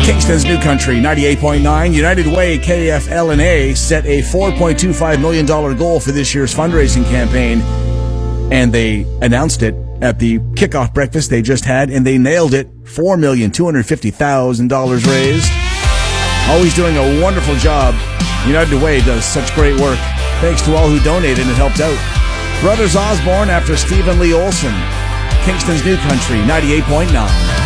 Kingston's New Country 98.9. United Way KFL&A set a $4.25 million goal for this year's fundraising campaign, and they announced it at the kickoff breakfast they just had, and they nailed it. $4,250,000 raised. Always doing a wonderful job. United Way does such great work. Thanks to all who donated and helped out. Brothers Osborne after Stephen Lee Olson. Kingston's New Country 98.9.